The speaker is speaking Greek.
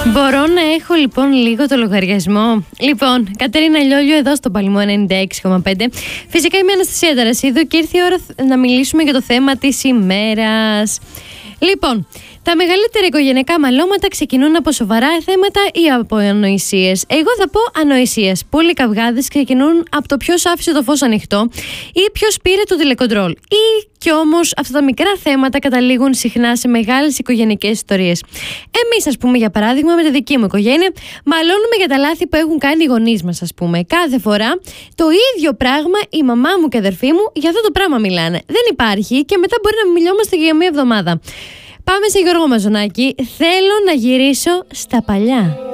Μπορώ να έχω λοιπόν λίγο το λογαριασμό? Λοιπόν, Κατερίνα Λιόλιο εδώ στο Παλαιμό 96,5. Φυσικά είμαι η Αναστασία Ταρασίδου και ήρθε η ώρα να μιλήσουμε για το θέμα της ημέρας. Λοιπόν, τα μεγαλύτερα οικογενειακά μαλώματα ξεκινούν από σοβαρά θέματα ή από ανοησίες. Εγώ θα πω ανοησίες. Πολλοί καυγάδες ξεκινούν από το ποιος άφησε το φως ανοιχτό ή ποιος πήρε το τηλεκοντρόλ. Ή κι όμως αυτά τα μικρά θέματα καταλήγουν συχνά σε μεγάλες οικογενειακές ιστορίες. Εμείς, ας πούμε, για παράδειγμα, με τη δική μου οικογένεια, μαλώνουμε για τα λάθη που έχουν κάνει οι γονείς μας, ας πούμε. Κάθε φορά το ίδιο πράγμα η μαμά μου και η αδερφή μου για αυτό το πράγμα μιλάνε. Δεν υπάρχει και μετά μπορεί να μιλιόμαστε για μία εβδομάδα. Πάμε σε Γιώργο Μαζονάκη. Θέλω να γυρίσω στα παλιά.